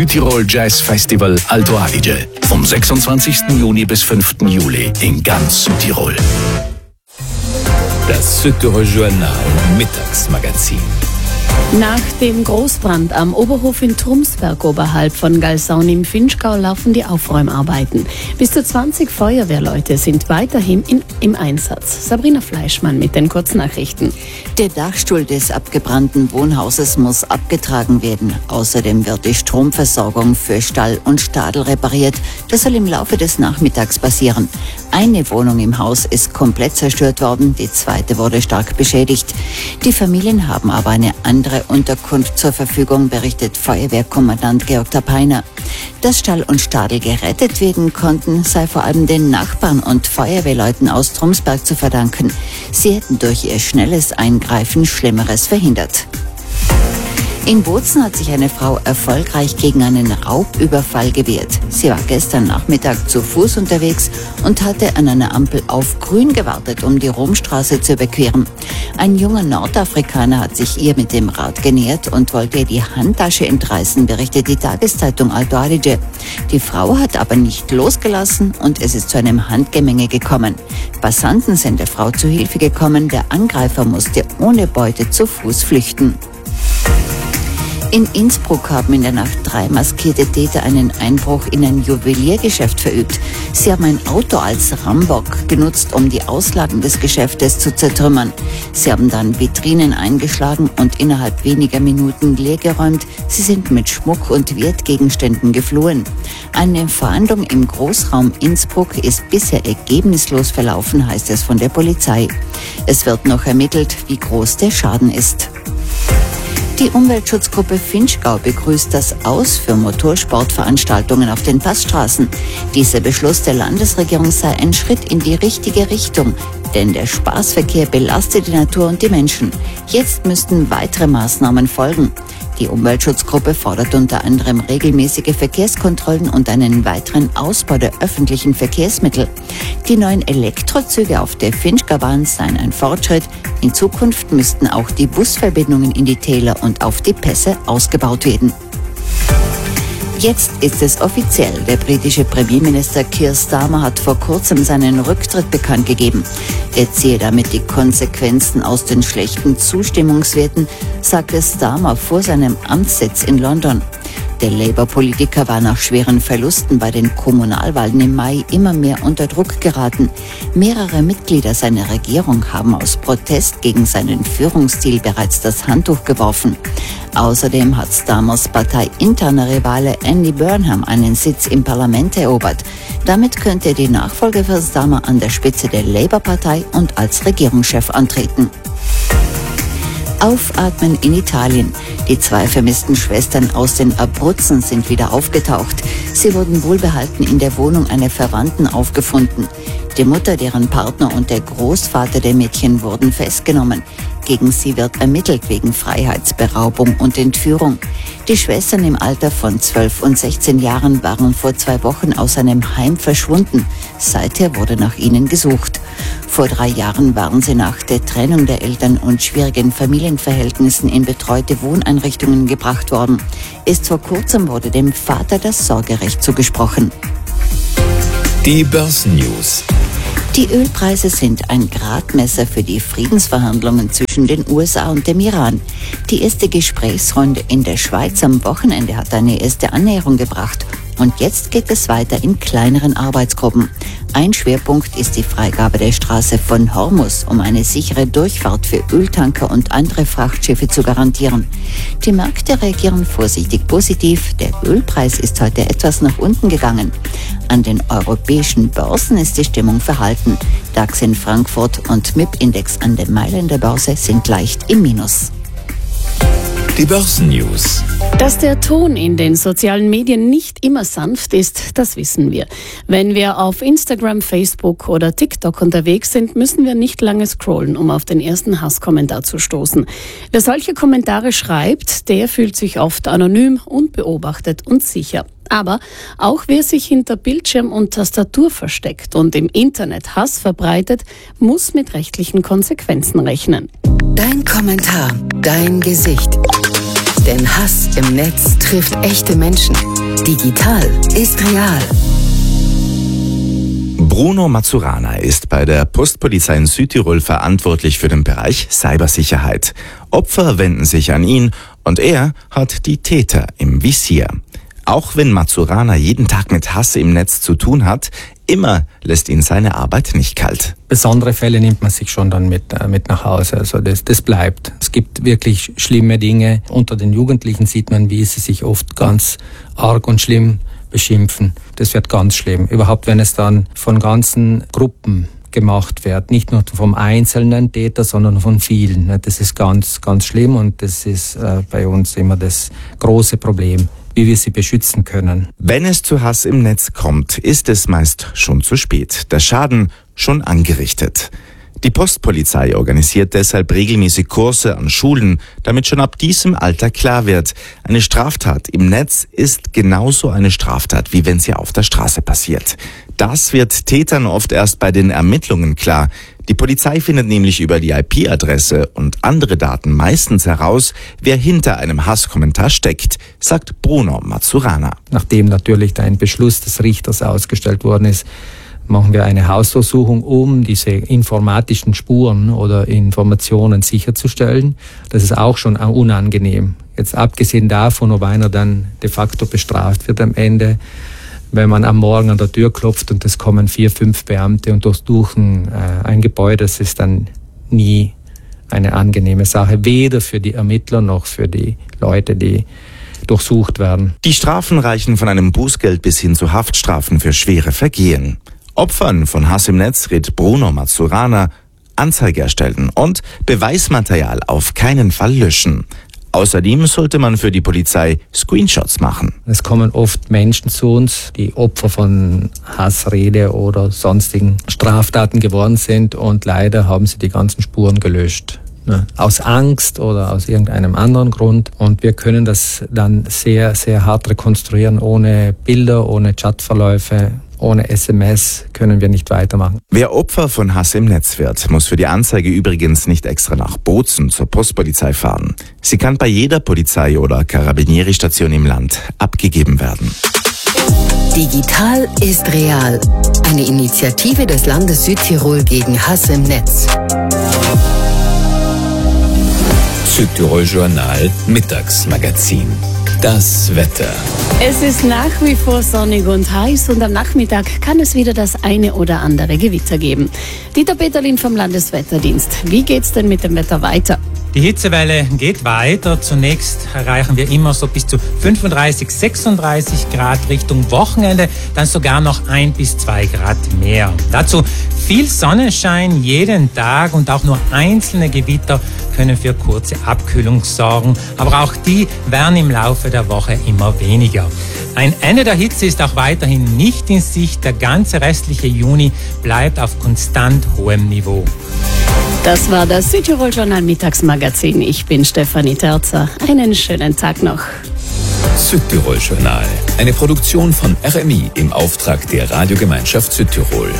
Südtirol Jazz Festival Alto Adige. Vom 26. Juni bis 5. Juli in ganz Südtirol. Das Südtirol Journal Mittagsmagazin. Nach dem Großbrand am Oberhof in Trumsberg oberhalb von Galsaun im Vinschgau laufen die Aufräumarbeiten. Bis zu 20 Feuerwehrleute sind weiterhin im Einsatz. Sabrina Fleischmann mit den Kurznachrichten. Der Dachstuhl des abgebrannten Wohnhauses muss abgetragen werden. Außerdem wird die Stromversorgung für Stall und Stadel repariert. Das soll im Laufe des Nachmittags passieren. Eine Wohnung im Haus ist komplett zerstört worden, die zweite wurde stark beschädigt. Die Familien haben aber eine andere Unterkunft zur Verfügung, berichtet Feuerwehrkommandant Georg Tapeiner. Dass Stall und Stadel gerettet werden konnten, sei vor allem den Nachbarn und Feuerwehrleuten aus Trumsberg zu verdanken. Sie hätten durch ihr schnelles Eingreifen Schlimmeres verhindert. In Bozen hat sich eine Frau erfolgreich gegen einen Raubüberfall gewehrt. Sie war gestern Nachmittag zu Fuß unterwegs und hatte an einer Ampel auf Grün gewartet, um die Romstraße zu überqueren. Ein junger Nordafrikaner hat sich ihr mit dem Rad genähert und wollte ihr die Handtasche entreißen, berichtet die Tageszeitung Alto Adige. Die Frau hat aber nicht losgelassen und es ist zu einem Handgemenge gekommen. Passanten sind der Frau zu Hilfe gekommen, der Angreifer musste ohne Beute zu Fuß flüchten. In Innsbruck haben in der Nacht 3 maskierte Täter einen Einbruch in ein Juweliergeschäft verübt. Sie haben ein Auto als Rambock genutzt, um die Auslagen des Geschäftes zu zertrümmern. Sie haben dann Vitrinen eingeschlagen und innerhalb weniger Minuten leergeräumt. Sie sind mit Schmuck und Wertgegenständen geflohen. Eine Fahndung im Großraum Innsbruck ist bisher ergebnislos verlaufen, heißt es von der Polizei. Es wird noch ermittelt, wie groß der Schaden ist. Die Umweltschutzgruppe Vinschgau begrüßt das Aus für Motorsportveranstaltungen auf den Passstraßen. Dieser Beschluss der Landesregierung sei ein Schritt in die richtige Richtung, denn der Spaßverkehr belastet die Natur und die Menschen. Jetzt müssten weitere Maßnahmen folgen. Die Umweltschutzgruppe fordert unter anderem regelmäßige Verkehrskontrollen und einen weiteren Ausbau der öffentlichen Verkehrsmittel. Die neuen Elektrozüge auf der Vinschgau-Bahn seien ein Fortschritt. In Zukunft müssten auch die Busverbindungen in die Täler und auf die Pässe ausgebaut werden. Jetzt ist es offiziell. Der britische Premierminister Keir Starmer hat vor kurzem seinen Rücktritt bekannt gegeben. Er ziehe damit die Konsequenzen aus den schlechten Zustimmungswerten, sagte Starmer vor seinem Amtssitz in London. Der Labour-Politiker war nach schweren Verlusten bei den Kommunalwahlen im Mai immer mehr unter Druck geraten. Mehrere Mitglieder seiner Regierung haben aus Protest gegen seinen Führungsstil bereits das Handtuch geworfen. Außerdem hat Starmers parteiinterner Rivale Andy Burnham einen Sitz im Parlament erobert. Damit könnte er die Nachfolge für Starmer an der Spitze der Labour-Partei und als Regierungschef antreten. Aufatmen in Italien. Die 2 vermissten Schwestern aus den Abruzzen sind wieder aufgetaucht. Sie wurden wohlbehalten in der Wohnung einer Verwandten aufgefunden. Die Mutter, deren Partner und der Großvater der Mädchen wurden festgenommen. Gegen sie wird ermittelt wegen Freiheitsberaubung und Entführung. Die Schwestern im Alter von 12 und 16 Jahren waren vor 2 Wochen aus einem Heim verschwunden. Seither wurde nach ihnen gesucht. Vor 3 Jahren waren sie nach der Trennung der Eltern und schwierigen Familienverhältnissen in betreute Wohneinrichtungen gebracht worden. Erst vor kurzem wurde dem Vater das Sorgerecht zugesprochen. Die Börsennews. Die Ölpreise sind ein Gradmesser für die Friedensverhandlungen zwischen den USA und dem Iran. Die erste Gesprächsrunde in der Schweiz am Wochenende hat eine erste Annäherung gebracht. Und jetzt geht es weiter in kleineren Arbeitsgruppen. Ein Schwerpunkt ist die Freigabe der Straße von Hormuz, um eine sichere Durchfahrt für Öltanker und andere Frachtschiffe zu garantieren. Die Märkte reagieren vorsichtig positiv. Der Ölpreis ist heute etwas nach unten gegangen. An den europäischen Börsen ist die Stimmung verhalten. DAX in Frankfurt und MIP-Index an der Mailänder Börse sind leicht im Minus. Die Börsennews. Dass der Ton in den sozialen Medien nicht immer sanft ist, das wissen wir. Wenn wir auf Instagram, Facebook oder TikTok unterwegs sind, müssen wir nicht lange scrollen, um auf den ersten Hasskommentar zu stoßen. Wer solche Kommentare schreibt, der fühlt sich oft anonym, unbeobachtet und sicher. Aber auch wer sich hinter Bildschirm und Tastatur versteckt und im Internet Hass verbreitet, muss mit rechtlichen Konsequenzen rechnen. Dein Kommentar, dein Gesicht. Denn Hass im Netz trifft echte Menschen. Digital ist real. Bruno Mazzurana ist bei der Postpolizei in Südtirol verantwortlich für den Bereich Cybersicherheit. Opfer wenden sich an ihn und er hat die Täter im Visier. Auch wenn Mazzurana jeden Tag mit Hass im Netz zu tun hat, immer lässt ihn seine Arbeit nicht kalt. Besondere Fälle nimmt man sich schon dann mit nach Hause. Also das bleibt. Es gibt wirklich schlimme Dinge. Unter den Jugendlichen sieht man, wie sie sich oft ganz arg und schlimm beschimpfen. Das wird ganz schlimm. Überhaupt, wenn es dann von ganzen Gruppen gemacht wird. Nicht nur vom einzelnen Täter, sondern von vielen. Das ist ganz, ganz schlimm und das ist bei uns immer das große Problem, wie wir sie beschützen können. Wenn es zu Hass im Netz kommt, ist es meist schon zu spät. Der Schaden schon angerichtet. Die Postpolizei organisiert deshalb regelmäßig Kurse an Schulen, damit schon ab diesem Alter klar wird, eine Straftat im Netz ist genauso eine Straftat, wie wenn sie auf der Straße passiert. Das wird Tätern oft erst bei den Ermittlungen klar. Die Polizei findet nämlich über die IP-Adresse und andere Daten meistens heraus, wer hinter einem Hasskommentar steckt, sagt Bruno Mazzurana. Nachdem natürlich da ein Beschluss des Richters ausgestellt worden ist, machen wir eine Hausdurchsuchung, um diese informatischen Spuren oder Informationen sicherzustellen. Das ist auch schon unangenehm. Jetzt abgesehen davon, ob einer dann de facto bestraft wird am Ende, wenn man am Morgen an der Tür klopft und es kommen 4, 5 Beamte und durchsuchen ein Gebäude, das ist dann nie eine angenehme Sache, weder für die Ermittler noch für die Leute, die durchsucht werden. Die Strafen reichen von einem Bußgeld bis hin zu Haftstrafen für schwere Vergehen. Opfern von Hass im Netz rät Bruno Mazzurana: Anzeige erstellen und Beweismaterial auf keinen Fall löschen. Außerdem sollte man für die Polizei Screenshots machen. Es kommen oft Menschen zu uns, die Opfer von Hassrede oder sonstigen Straftaten geworden sind und leider haben sie die ganzen Spuren gelöscht. Aus Angst oder aus irgendeinem anderen Grund. Und wir können das dann sehr, sehr hart rekonstruieren. Ohne Bilder, ohne Chatverläufe, ohne SMS können wir nicht weitermachen. Wer Opfer von Hass im Netz wird, muss für die Anzeige übrigens nicht extra nach Bozen zur Postpolizei fahren. Sie kann bei jeder Polizei- oder Carabinieri-Station im Land abgegeben werden. Digital ist real. Eine Initiative des Landes Südtirol gegen Hass im Netz. Südtirol Journal Mittagsmagazin. Das Wetter. Es ist nach wie vor sonnig und heiß und am Nachmittag kann es wieder das eine oder andere Gewitter geben. Dieter Peterlin vom Landeswetterdienst. Wie geht's denn mit dem Wetter weiter? Die Hitzewelle geht weiter. Zunächst erreichen wir immer so bis zu 35, 36 Grad Richtung Wochenende, dann sogar noch 1 bis 2 Grad mehr. Dazu viel Sonnenschein jeden Tag und auch nur einzelne Gewitter können für kurze Abkühlung sorgen, aber auch die werden im Laufe der Woche immer weniger. Ein Ende der Hitze ist auch weiterhin nicht in Sicht. Der ganze restliche Juni bleibt auf konstant hohem Niveau. Das war das Südtirol Journal Mittagsmagazin. Ich bin Stefanie Terzer. Einen schönen Tag noch. Südtirol Journal. Eine Produktion von RMI im Auftrag der Radiogemeinschaft Südtirol.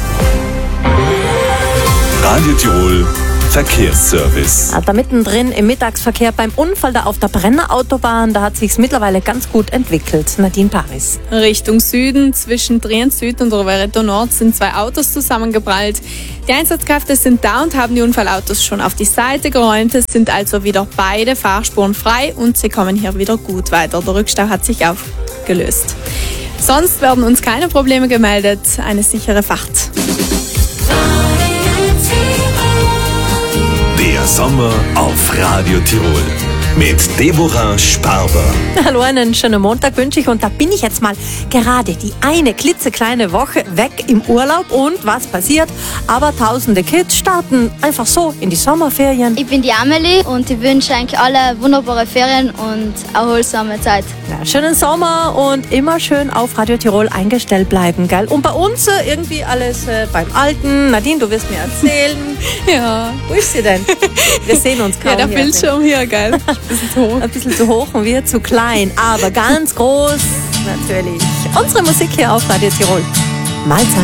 Radio Tirol Verkehrsservice. Da mittendrin im Mittagsverkehr beim Unfall da auf der Brenner Autobahn, da hat sich's mittlerweile ganz gut entwickelt. Nadine Paris. Richtung Süden, zwischen Trient Süd und Rovereto Nord sind 2 Autos zusammengeprallt. Die Einsatzkräfte sind da und haben die Unfallautos schon auf die Seite geräumt. Es sind also wieder beide Fahrspuren frei und sie kommen hier wieder gut weiter. Der Rückstau hat sich aufgelöst. Sonst werden uns keine Probleme gemeldet. Eine sichere Fahrt. Der Sommer auf Radio Tirol mit Deborah Sparber. Hallo, einen schönen Montag wünsche ich und da bin ich jetzt mal gerade die eine klitzekleine Woche weg im Urlaub und was passiert? Aber tausende Kids starten einfach so in die Sommerferien. Ich bin die Amelie und ich wünsche eigentlich alle wunderbare Ferien und erholsame Zeit. Ja, schönen Sommer und immer schön auf Radio Tirol eingestellt bleiben, gell? Und bei uns irgendwie alles beim Alten. Nadine, du wirst mir erzählen. Ja. Wo ist sie denn? Wir sehen uns kaum. Ja, der Bildschirm hier, gell? Ein bisschen zu hoch. Ein bisschen zu hoch und wir zu klein, aber ganz groß natürlich. Unsere Musik hier auf Radio Tirol. Mahlzeit.